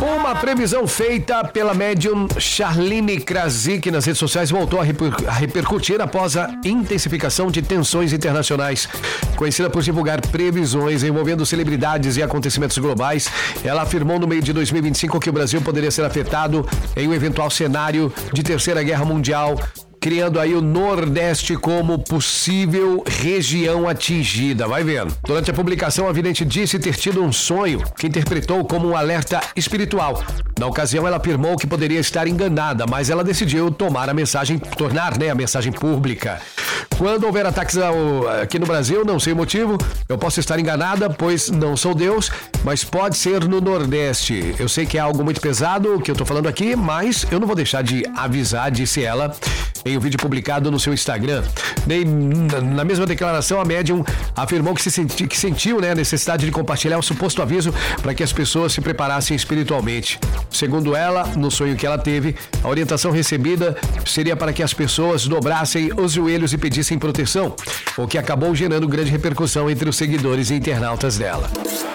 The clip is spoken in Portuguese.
Uma previsão feita pela médium Charlene Krasik nas redes sociais voltou a repercutir após a intensificação de tensões internacionais. Conhecida por divulgar previsões envolvendo celebridades e acontecimentos globais, ela afirmou no meio de 2025 que o Brasil poderia ser afetado em um eventual cenário de Terceira Guerra Mundial, criando aí o Nordeste como possível região atingida. Vai vendo. Durante a publicação, a vidente disse ter tido um sonho que interpretou como um alerta espiritual. Na ocasião, ela afirmou que poderia estar enganada, mas ela decidiu tornar a mensagem pública. Quando houver ataques aqui no Brasil, não sei o motivo, eu posso estar enganada, pois não sou Deus, mas pode ser no Nordeste. Eu sei que é algo muito pesado o que eu tô falando aqui, mas eu não vou deixar de avisar, disse ela em um vídeo publicado no seu Instagram. Na mesma declaração, a médium afirmou que sentiu a necessidade de compartilhar o suposto aviso para que as pessoas se preparassem espiritualmente. Segundo ela, no sonho que ela teve, a orientação recebida seria para que as pessoas dobrassem os joelhos e pedissem proteção, o que acabou gerando grande repercussão entre os seguidores e internautas dela.